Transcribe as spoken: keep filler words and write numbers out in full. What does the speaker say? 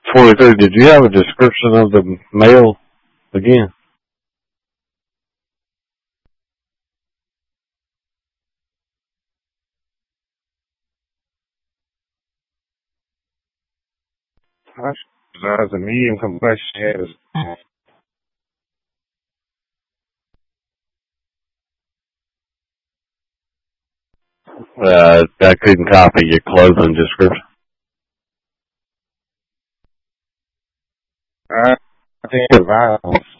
twenty-three, did you have a description of the male again? Size and medium complexion. Uh, I couldn't copy your clothing description. I think violence.